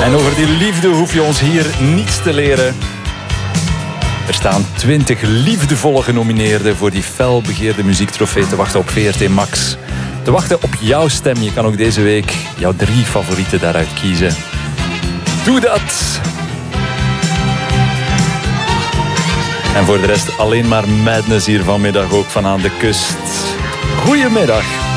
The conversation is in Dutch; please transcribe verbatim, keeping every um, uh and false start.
En over die liefde hoef je ons hier niets te leren. Er staan twintig liefdevolle genomineerden voor die felbegeerde muziektrofee te wachten op V R T Max. Te wachten op jouw stem. Je kan ook deze week jouw drie favorieten daaruit kiezen. Doe dat! En voor de rest alleen maar madness hier vanmiddag, ook van aan de kust. Goedemiddag.